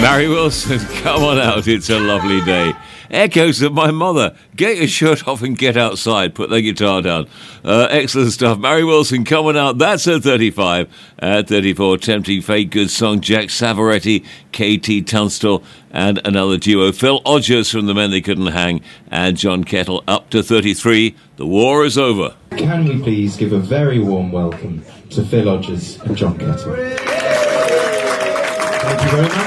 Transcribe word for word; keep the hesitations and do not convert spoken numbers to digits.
Barry Wilson, come on out, it's a lovely day. Echoes of my mother, get your shirt off and get outside, put the guitar down. Uh, excellent stuff. Barry Wilson, coming out, that's at thirty-five. At thirty-four, Tempting Fate, good song. Jack Savoretti, K T Tunstall, and another duo. Phil Odgers from The Men They Couldn't Hang, and John Kettle up to thirty-three. The war is over. Can we please give a very warm welcome to Phil Odgers and John Kettle. Thank you very much.